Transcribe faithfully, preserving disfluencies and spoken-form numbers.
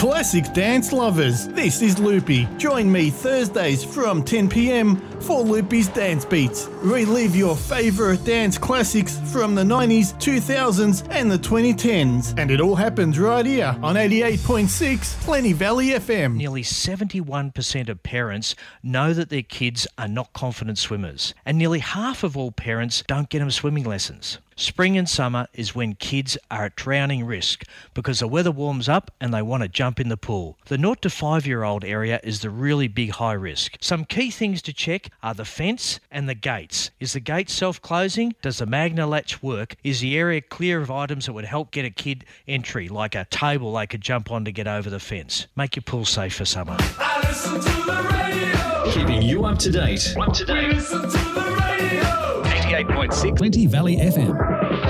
Classic dance lovers, this is Loopy. Join me Thursdays from ten p m for Loopy's Dance Beats. Relive your favourite dance classics from the nineties, two thousands and the twenty tens. And it all happens right here on eighty-eight point six Plenty Valley F M. Nearly seventy-one percent of parents know that their kids are not confident swimmers, and nearly half of all parents don't get them swimming lessons. Spring and summer is when kids are at drowning risk because the weather warms up and they want to jump in the pool. The zero to five year old area is the really big high risk. Some key things to check are the fence and the gates. Is the gate self-closing? Does the Magna latch work? Is the area clear of items that would help get a kid entry, like a table they could jump on to get over the fence? Make your pool safe for summer. I listen to the radio. Keeping you up to date. Up to date. We listen to the radio. eighty-eight point six Plenty Valley F M.